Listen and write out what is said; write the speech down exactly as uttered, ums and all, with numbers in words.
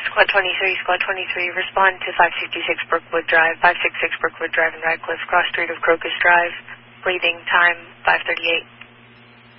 Squad twenty-three, Squad twenty-three, respond to five sixty-six Brookwood Drive, five sixty-six Brookwood Drive in Radcliffe, cross street of Crocus Drive, bleeding time five thirty-eight.